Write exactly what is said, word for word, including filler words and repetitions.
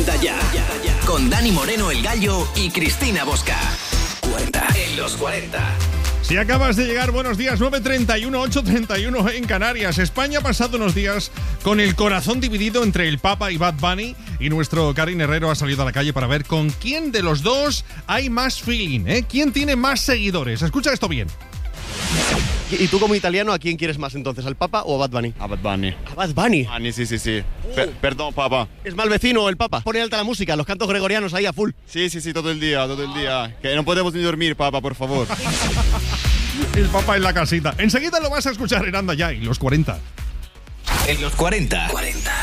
cuarenta ya. Con Dani Moreno, el Gallo, y Cristina Bosca. cuarenta en los cuarenta. Si acabas de llegar, buenos días, nueve treinta y uno, ocho treinta y uno en Canarias. España ha pasado unos días con el corazón dividido entre el Papa y Bad Bunny, y nuestro Karin Herrero ha salido a la calle para ver con quién de los dos hay más feeling, ¿eh? ¿Quién tiene más seguidores? Escucha esto bien. ¿Y tú como italiano a quién quieres más entonces, al Papa o a Bad Bunny? A Bad Bunny. ¿A Bad Bunny? Bunny, sí, sí, sí. Per- perdón, papá. ¿Es mal vecino el Papa? Pone alta la música, los cantos gregorianos ahí a full. Sí, sí, sí, todo el día, todo el día. Que no podemos ni dormir, papá, por favor. El Papa en la casita. Enseguida lo vas a escuchar en Anda Ya y los cuarenta. En los cuarenta.